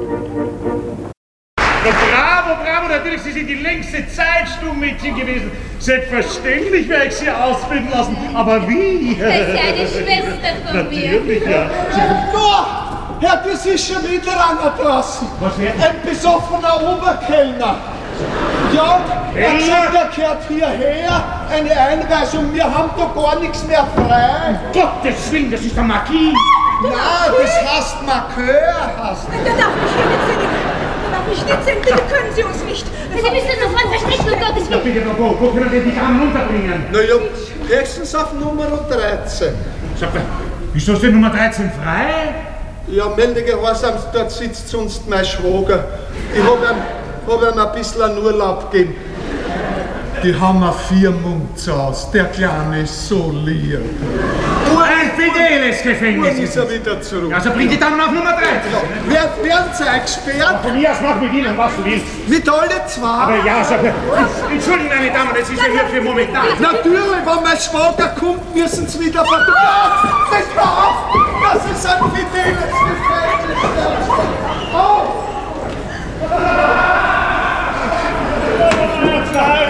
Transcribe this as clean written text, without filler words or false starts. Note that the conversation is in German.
Bravo, bravo, natürlich, Sie sind die längste Zeit Stummmädchen gewesen. Selbstverständlich werde ich Sie ausbilden lassen, aber wie? Das ist eine Schwester von mir. Natürlich, ja. Herr, das ist schon wieder einer draußen. Was wäre? Ein besoffener Oberkellner. Ja, er sagt, er gehört hierher, eine Einweisung, wir haben da gar nichts mehr frei. Gottes Willen, das ist der Marquis. Ja, das heißt Markeur, heißt. Da darf ich hier nicht sehen. Da darf ich nicht sehen. Bitte können Sie uns nicht. Sie müssen es sofort verstecken, um Gottes Ja, Willen. bitte, wo können wir die Damen unterbringen? Naja, höchstens auf Nummer 13. Sag mal, wieso ist die Nummer 13 frei? Ja, melde Gehorsams, dort sitzt sonst mein Schwager. Ich hab ihm ein bisschen einen Urlaub gegeben. Die haben eine Firmung zu Hause. Der Kleine ist so lieb. Ein fideles Nun Gefängnis ist er wieder zurück. Also bring die Damen auf Nummer 13. Werden Sie eingesperrt? Von mir aus mach mit Ihnen, was du willst. Mit alle zwei? Aber ja, sag mal, entschuldigen meine Damen, das ist ja hier für momentan. Natürlich, wenn mein Schwager kommt, müssen Sie wieder verkaufen. Das ist ein fideles Gefängnis.